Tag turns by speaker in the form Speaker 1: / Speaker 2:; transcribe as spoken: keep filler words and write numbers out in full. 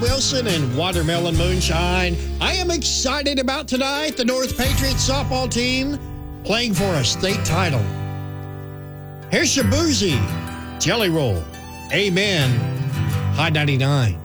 Speaker 1: Wilson and Watermelon Moonshine. I am excited about tonight. The North Patriots softball team playing for a state title. Here's Shabuzi, Jelly Roll. Amen. High ninety-nine.